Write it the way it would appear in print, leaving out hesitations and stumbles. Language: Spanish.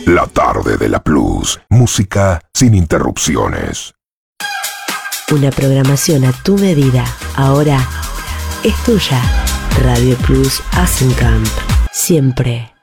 La tarde de la Plus. Música sin interrupciones. Una programación a tu medida. Ahora es tuya. Radio Plus Asencamp. Siempre.